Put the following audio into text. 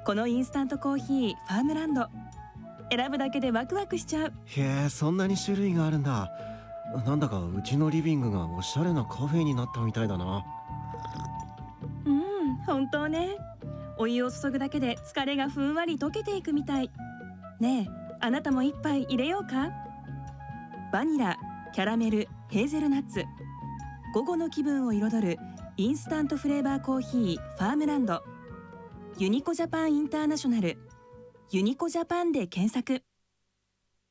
このインスタントコーヒーファームランド、選ぶだけでワクワクしちゃう。 へえ、そんなに種類があるんだ。なんだかうちのリビングがおしゃれなカフェになったみたいだな。 本当ね。お湯を注ぐだけで疲れがふんわり溶けていくみたい。ねえ、あなたも一杯入れようか。バニラ、キャラメル、ヘーゼルナッツ、午後の気分を彩るインスタントフレーバーコーヒーファームランド。ユニコジャパンインターナショナル、ユニコジャパンで検索。